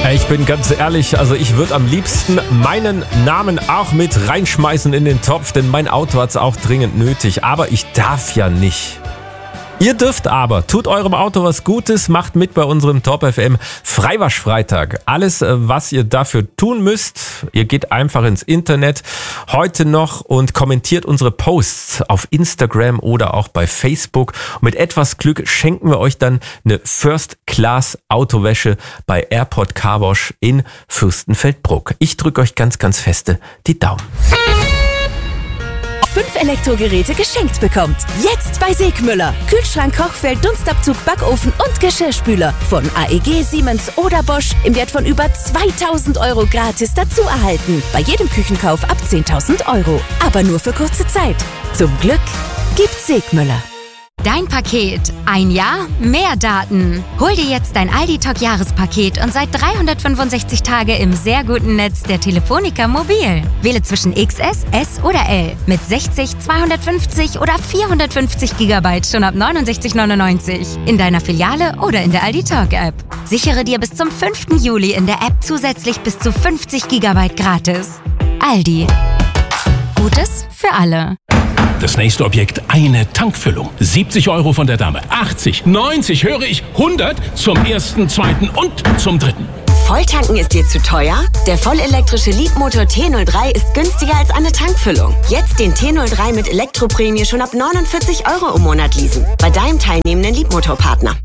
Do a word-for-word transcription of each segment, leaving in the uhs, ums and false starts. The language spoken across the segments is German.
Ich bin ganz ehrlich, also ich würde am liebsten meinen Namen auch mit reinschmeißen in den Topf, denn mein Auto hat es auch dringend nötig, aber ich darf ja nicht. Ihr dürft aber, tut eurem Auto was Gutes, macht mit bei unserem Top F M Freiwaschfreitag. Alles, was ihr dafür tun müsst, ihr geht einfach ins Internet heute noch und kommentiert unsere Posts auf Instagram oder auch bei Facebook. Und mit etwas Glück schenken wir euch dann eine First-Class-Autowäsche bei Airport Car Wash in Fürstenfeldbruck. Ich drücke euch ganz, ganz feste die Daumen. Fünf Elektrogeräte geschenkt bekommt. Jetzt bei Segmüller. Kühlschrank, Kochfeld, Dunstabzug, Backofen und Geschirrspüler. Von A E G, Siemens oder Bosch im Wert von über zweitausend Euro gratis dazu erhalten. Bei jedem Küchenkauf ab zehntausend Euro. Aber nur für kurze Zeit. Zum Glück gibt's Segmüller. Dein Paket. Ein Jahr, mehr Daten. Hol dir jetzt dein Aldi-Talk-Jahrespaket und sei dreihundertfünfundsechzig Tage im sehr guten Netz der Telefonica Mobil. Wähle zwischen X S, S oder L mit sechzig, zweihundertfünfzig oder vierhundertfünfzig Gigabyte schon ab neunundsechzig neunundneunzig in deiner Filiale oder in der Aldi-Talk-App. Sichere dir bis zum fünften Juli in der App zusätzlich bis zu fünfzig Gigabyte gratis. Aldi. Gutes für alle. Das nächste Objekt, eine Tankfüllung. siebzig Euro von der Dame. achtzig, neunzig, höre ich, hundert zum ersten, zweiten und zum dritten. Volltanken ist dir zu teuer? Der vollelektrische Leapmotor T null drei ist günstiger als eine Tankfüllung. Jetzt den T null drei mit Elektroprämie schon ab neunundvierzig Euro im Monat leasen. Bei deinem teilnehmenden Leapmotor-Partner.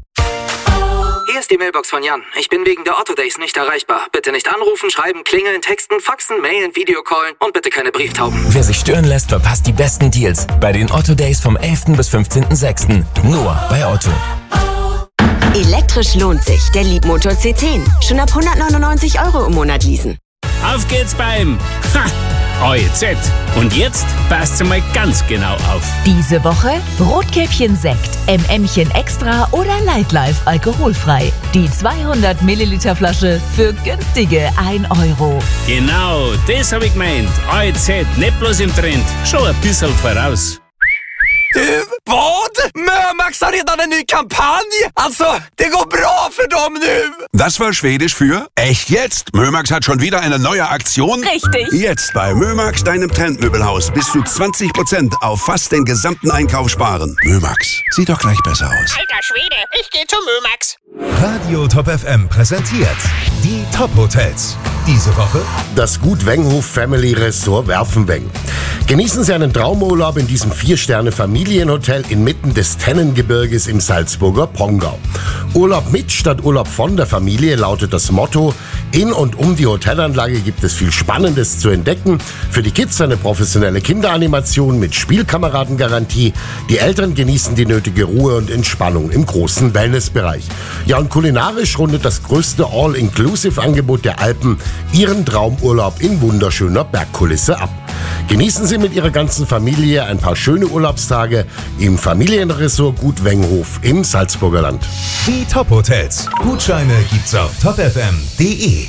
Hier ist die Mailbox von Jan. Ich bin wegen der Otto Days nicht erreichbar. Bitte nicht anrufen, schreiben, klingeln, texten, faxen, mailen, Videocallen und bitte keine Brieftauben. Wer sich stören lässt, verpasst die besten Deals bei den Otto Days vom elften bis fünfzehnten sechsten Nur bei Otto. Elektrisch lohnt sich. Der Leapmotor C zehn. Schon ab hundertneunundneunzig Euro im Monat leasen. Auf geht's beim O E Z. Und jetzt passt mal ganz genau auf. Diese Woche Rotkäppchen Sekt, M M'chen Extra oder Lightlife alkoholfrei. Die zweihundert Milliliter Flasche für günstige ein Euro. Genau, das hab ich gemeint. O E Z, nicht bloß im Trend, schon ein bisschen voraus. Du, vad? Mörmax har redan en ny kampanj! Alltså, det går bra för dem nu! Das war Schwedisch für echt jetzt. Mörmax hat schon wieder eine neue Aktion. Richtig. Jetzt bei Mörmax, deinem Trendmöbelhaus, bis zu zwanzig Prozent auf fast den gesamten Einkauf sparen. Mörmax, sieht doch gleich besser aus. Alter Schwede, ich geh zu Mörmax. Radio Top F M präsentiert die Top Hotels. Diese Woche das Gut Wenghof Family Resort Werfenweng. Genießen Sie einen Traumurlaub in diesem Vier-Sterne-Familienhotel inmitten des Tennengebirges im Salzburger Pongau. Urlaub mit statt Urlaub von der Familie lautet das Motto. In und um die Hotelanlage gibt es viel Spannendes zu entdecken. Für die Kids eine professionelle Kinderanimation mit Spielkameradengarantie. Die Eltern genießen die nötige Ruhe und Entspannung im großen Wellnessbereich. Ja, und kulinarisch rundet das größte All-Inclusive-Angebot der Alpen Ihren Traumurlaub in wunderschöner Bergkulisse ab. Genießen Sie mit Ihrer ganzen Familie ein paar schöne Urlaubstage im Familienresort Gut Wenghof im Salzburger Land. Die Top Hotels. Gutscheine gibt's auf top f m punkt d e.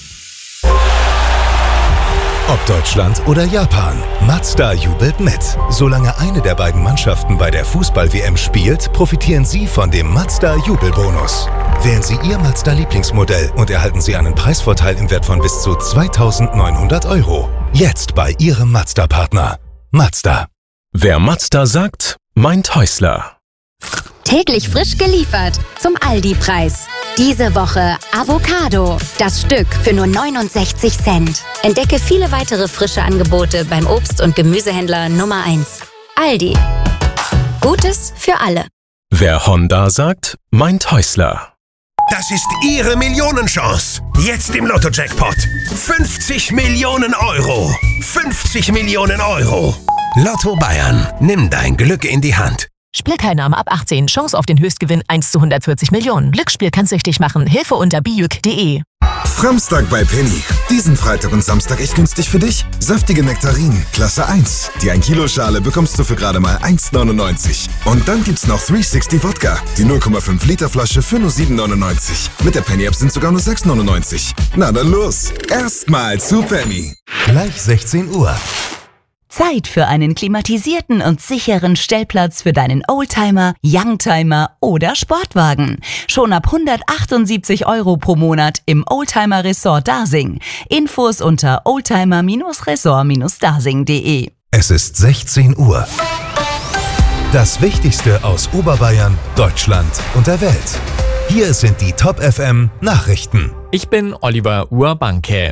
Ob Deutschland oder Japan, Mazda jubelt mit. Solange eine der beiden Mannschaften bei der Fußball-W M spielt, profitieren Sie von dem Mazda-Jubelbonus. Wählen Sie Ihr Mazda-Lieblingsmodell und erhalten Sie einen Preisvorteil im Wert von bis zu zweitausendneunhundert Euro. Jetzt bei Ihrem Mazda-Partner. Mazda. Wer Mazda sagt, meint Häusler. Täglich frisch geliefert zum Aldi-Preis. Diese Woche Avocado. Das Stück für nur neunundsechzig Cent. Entdecke viele weitere frische Angebote beim Obst- und Gemüsehändler Nummer eins. Aldi. Gutes für alle. Wer Honda sagt, meint Häusler. Das ist Ihre Millionenchance. Jetzt im Lotto-Jackpot. fünfzig Millionen Euro. fünfzig Millionen Euro. Lotto Bayern. Nimm dein Glück in die Hand. Spielteilnahme ab achtzehn. Chance auf den Höchstgewinn eins zu hundertvierzig Millionen. Glücksspiel kann süchtig machen. Hilfe unter bijuk punkt de. Framstag bei Penny. Diesen Freitag und Samstag echt günstig für dich. Saftige Nektarinen, Klasse eins. Die ein Kilo Schale bekommst du für gerade mal eins neunundneunzig. Und dann gibt's noch dreihundertsechzig Wodka. Die null Komma fünf Liter Flasche für nur sieben neunundneunzig. Mit der Penny-App sind sogar nur sechs neunundneunzig. Na dann los. Erstmal zu Penny. Gleich sechzehn Uhr. Zeit für einen klimatisierten und sicheren Stellplatz für deinen Oldtimer, Youngtimer oder Sportwagen. Schon ab hundertachtundsiebzig Euro pro Monat im Oldtimer Resort Dasing. Infos unter oldtimer Resort Dasing punkt de. Es ist sechzehn Uhr. Das Wichtigste aus Oberbayern, Deutschland und der Welt. Hier sind die Top F M Nachrichten. Ich bin Oliver Urbanke.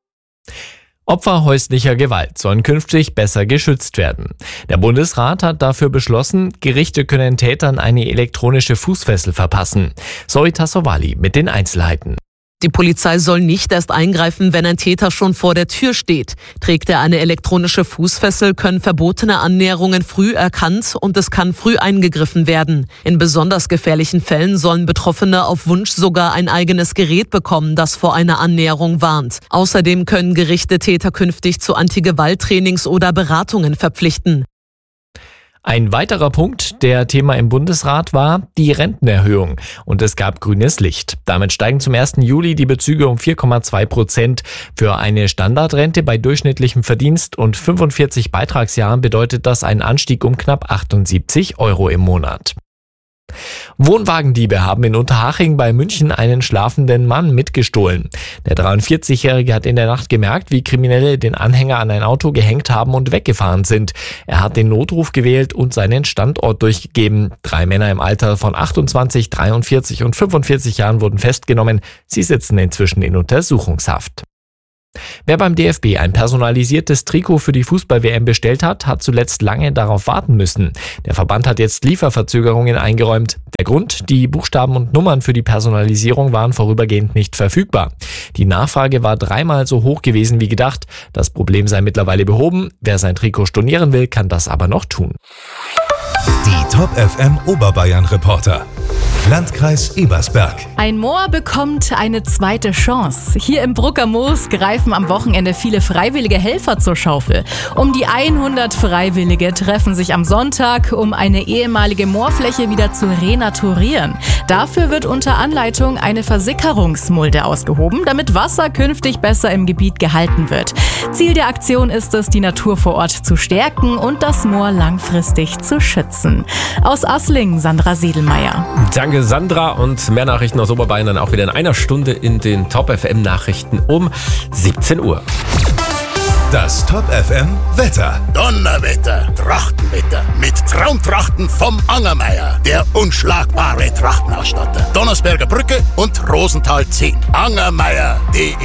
Opfer häuslicher Gewalt sollen künftig besser geschützt werden. Der Bundesrat hat dafür beschlossen, Gerichte können Tätern eine elektronische Fußfessel verpassen. Zoe Tassovali mit den Einzelheiten. Die Polizei soll nicht erst eingreifen, wenn ein Täter schon vor der Tür steht. Trägt er eine elektronische Fußfessel, können verbotene Annäherungen früh erkannt und es kann früh eingegriffen werden. In besonders gefährlichen Fällen sollen Betroffene auf Wunsch sogar ein eigenes Gerät bekommen, das vor einer Annäherung warnt. Außerdem können Gerichte Täter künftig zu Anti-Gewalt-Trainings oder Beratungen verpflichten. Ein weiterer Punkt, der Thema im Bundesrat war, die Rentenerhöhung. Und es gab grünes Licht. Damit steigen zum ersten Juli die Bezüge um vier Komma zwei Prozent. Für eine Standardrente bei durchschnittlichem Verdienst und fünfundvierzig Beitragsjahren bedeutet das einen Anstieg um knapp achtundsiebzig Euro im Monat. Wohnwagendiebe haben in Unterhaching bei München einen schlafenden Mann mitgestohlen. Der dreiundvierzigjährige hat in der Nacht gemerkt, wie Kriminelle den Anhänger an ein Auto gehängt haben und weggefahren sind. Er hat den Notruf gewählt und seinen Standort durchgegeben. Drei Männer im Alter von achtundzwanzig, dreiundvierzig und fünfundvierzig Jahren wurden festgenommen. Sie sitzen inzwischen in Untersuchungshaft. Wer beim D F B ein personalisiertes Trikot für die Fußball-W M bestellt hat, hat zuletzt lange darauf warten müssen. Der Verband hat jetzt Lieferverzögerungen eingeräumt. Der Grund: Die Buchstaben und Nummern für die Personalisierung waren vorübergehend nicht verfügbar. Die Nachfrage war dreimal so hoch gewesen wie gedacht. Das Problem sei mittlerweile behoben. Wer sein Trikot stornieren will, kann das aber noch tun. Die Top F M Oberbayern Reporter. Landkreis Ebersberg. Ein Moor bekommt eine zweite Chance. Hier im Brucker Moos greifen am Wochenende viele freiwillige Helfer zur Schaufel. Um die hundert Freiwillige treffen sich am Sonntag, um eine ehemalige Moorfläche wieder zu renaturieren. Dafür wird unter Anleitung eine Versickerungsmulde ausgehoben, damit Wasser künftig besser im Gebiet gehalten wird. Ziel der Aktion ist es, die Natur vor Ort zu stärken und das Moor langfristig zu schützen. Aus Asling, Sandra Sedelmeier. Danke, Sandra, und mehr Nachrichten aus Oberbayern dann auch wieder in einer Stunde in den Top F M Nachrichten um siebzehn Uhr. Das Top F M Wetter. Donnerwetter, Trachtenwetter mit Traumtrachten vom Angermeier, der unschlagbare Trachtenausstatter. Donnersberger Brücke und Rosenthal zehn. Angermeier punkt de.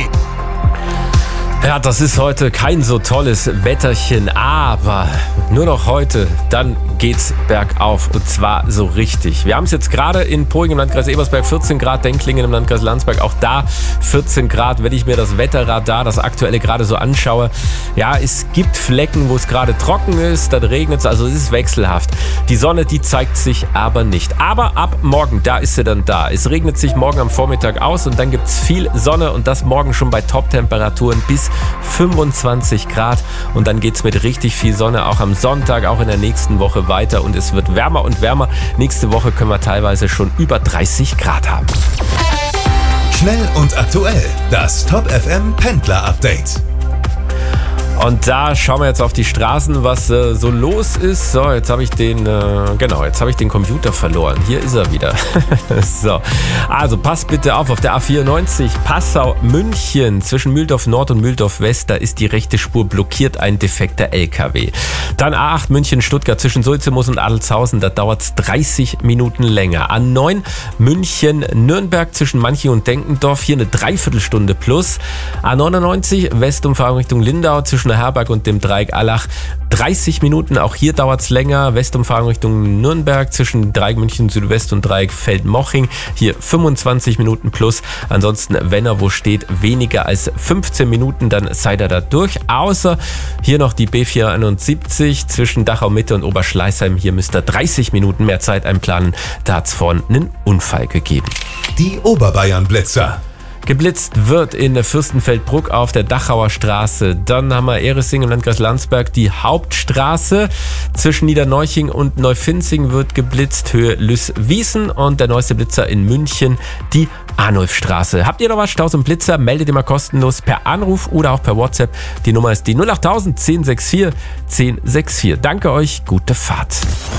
Ja, das ist heute kein so tolles Wetterchen, aber nur noch heute, dann geht's bergauf, und zwar so richtig. Wir haben es jetzt gerade in Poing im Landkreis Ebersberg vierzehn Grad, Denklingen im Landkreis Landsberg auch da vierzehn Grad. Wenn ich mir das Wetterradar, das aktuelle gerade so anschaue, ja, es gibt Flecken, wo es gerade trocken ist, dann regnet es, also es ist wechselhaft. Die Sonne, die zeigt sich aber nicht. Aber ab morgen, da ist sie dann da. Es regnet sich morgen am Vormittag aus und dann gibt's viel Sonne, und das morgen schon bei Top-Temperaturen bis fünfundzwanzig Grad, und dann geht's mit richtig viel Sonne auch am Sonntag, auch in der nächsten Woche weiter, und es wird wärmer und wärmer. Nächste Woche können wir teilweise schon über dreißig Grad haben. Schnell und aktuell, das Top F M Pendler Update. Und da schauen wir jetzt auf die Straßen, was äh, so los ist. So, jetzt habe ich den, äh, genau, jetzt habe ich den Computer verloren. Hier ist er wieder. So, also passt bitte auf, auf der A vierundneunzig Passau-München zwischen Mühldorf Nord und Mühldorf West, da ist die rechte Spur blockiert, ein defekter L K W. Dann A acht München-Stuttgart zwischen Sulzemoos und Adelshausen, da dauert es dreißig Minuten länger. A neun München-Nürnberg zwischen Manching und Denkendorf, hier eine Dreiviertelstunde plus. A neunundneunzig Westumfahrung Richtung Lindau zwischen Herberg und dem Dreieck Allach, dreißig Minuten, auch hier dauert es länger. Westumfahrung Richtung Nürnberg zwischen Dreieck München Südwest und Dreieck Feldmoching, hier fünfundzwanzig Minuten plus. Ansonsten, wenn er wo steht, weniger als fünfzehn Minuten, dann seid ihr da durch. Außer hier noch die B vierhunderteinundsiebzig zwischen Dachau Mitte und Oberschleißheim, hier müsst ihr dreißig Minuten mehr Zeit einplanen. Da hat es vorhin einen Unfall gegeben. Die Oberbayern Blitzer. Geblitzt wird in Fürstenfeldbruck auf der Dachauer Straße. Dann haben wir Ehresing im Landkreis Landsberg die Hauptstraße. Zwischen Niederneuching und Neufinzing wird geblitzt, Höhe Lüßwiesen. Und der neueste Blitzer in München, die Arnulfstraße. Habt ihr noch was? Staus und Blitzer? Meldet ihr mal kostenlos per Anruf oder auch per WhatsApp. Die Nummer ist die null achttausend zehn sechs vier zehn sechs vier. Danke euch, gute Fahrt.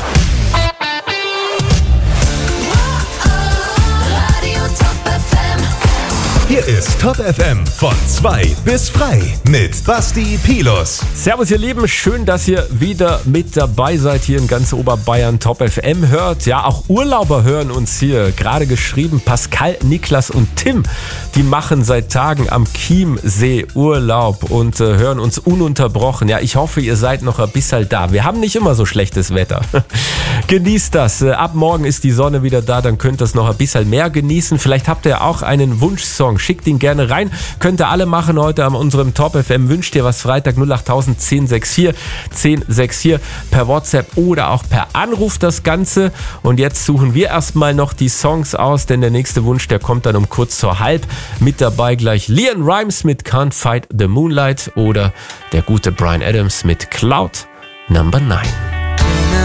Hier ist Top F M von zwei bis frei mit Basti Pilus. Servus ihr Lieben, schön, dass ihr wieder mit dabei seid hier in ganz Oberbayern. Top F M hört, ja auch Urlauber hören uns hier. Gerade geschrieben, Pascal, Niklas und Tim, die machen seit Tagen am Chiemsee Urlaub und äh, hören uns ununterbrochen. Ja, ich hoffe, ihr seid noch ein bisschen da. Wir haben nicht immer so schlechtes Wetter. Genießt das. Ab morgen ist die Sonne wieder da, dann könnt ihr es noch ein bisschen mehr genießen. Vielleicht habt ihr auch einen Wunschsong. Schickt ihn gerne rein. Könnt ihr alle machen heute an unserem Top F M. Wünscht ihr was Freitag null achttausend zehn sechs vier zehn sechs vier per WhatsApp oder auch per Anruf das Ganze. Und jetzt suchen wir erstmal noch die Songs aus, denn der nächste Wunsch, der kommt dann um kurz zur halb. Mit dabei gleich Leon Rimes mit Can't Fight the Moonlight oder der gute Bryan Adams mit Cloud Number neun.